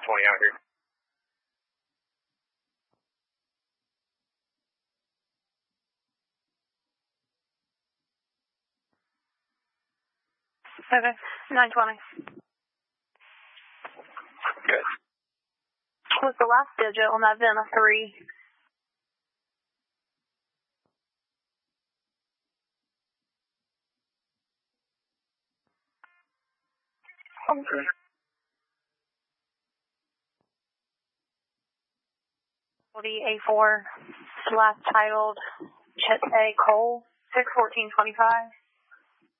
20 out here. Okay, 920. Good. What's the last digit on that VIN? A 3. Okay. A4, last titled Chet A. Cole, 61425.